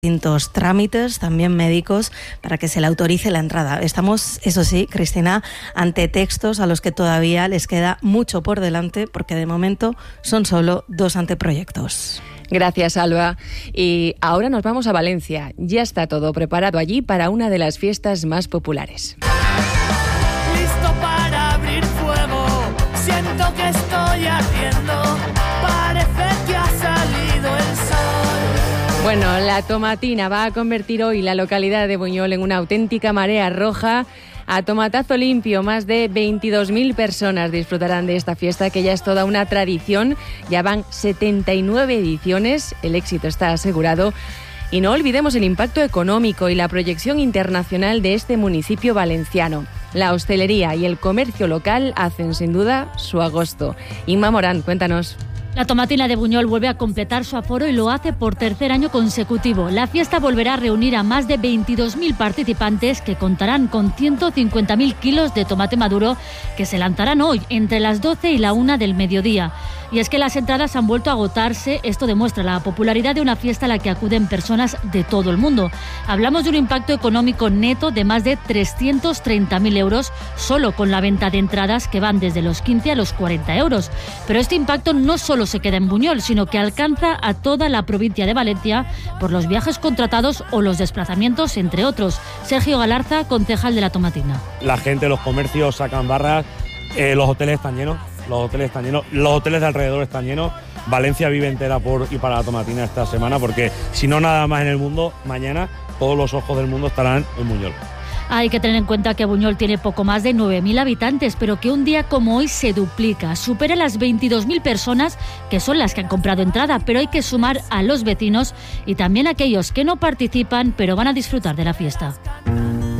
distintos trámites, también médicos, para que se le autorice la entrada. Estamos, eso sí, Cristina, ante textos a los que todavía les queda mucho por delante, porque de momento son solo 2 anteproyectos. Gracias, Alba. Y ahora nos vamos a Valencia. Ya está todo preparado allí para una de las fiestas más populares. Listo para abrir fuego, siento que estoy ardiendo, parece que ha salido el sol. Bueno, la Tomatina va a convertir hoy la localidad de Buñol en una auténtica marea roja. A tomatazo limpio, más de 22.000 personas disfrutarán de esta fiesta, que ya es toda una tradición. Ya van 79 ediciones, el éxito está asegurado. Y no olvidemos el impacto económico y la proyección internacional de este municipio valenciano. La hostelería y el comercio local hacen sin duda su agosto. Inma Morán, cuéntanos. La Tomatina de Buñol vuelve a completar su aforo y lo hace por tercer año consecutivo. La fiesta volverá a reunir a más de 22.000 participantes que contarán con 150.000 kilos de tomate maduro que se lanzarán hoy entre las 12 y la 1 del mediodía. Y es que las entradas han vuelto a agotarse. Esto demuestra la popularidad de una fiesta a la que acuden personas de todo el mundo. Hablamos de un impacto económico neto de más de 330.000 euros solo con la venta de entradas, que van desde los 15 a los 40 euros. Pero este impacto no solo se queda en Buñol, sino que alcanza a toda la provincia de Valencia por los viajes contratados o los desplazamientos, entre otros. Sergio Galarza, concejal de la Tomatina. La gente, los comercios sacan barras, los hoteles están llenos. Los hoteles de alrededor están llenos. Valencia vive entera por y para la Tomatina esta semana, porque si no nada más en el mundo, mañana todos los ojos del mundo estarán en Buñol. Hay que tener en cuenta que Buñol tiene poco más de 9.000 habitantes, pero que un día como hoy se duplica, supera las 22.000 personas, que son las que han comprado entrada, pero hay que sumar a los vecinos y también a aquellos que no participan, pero van a disfrutar de la fiesta.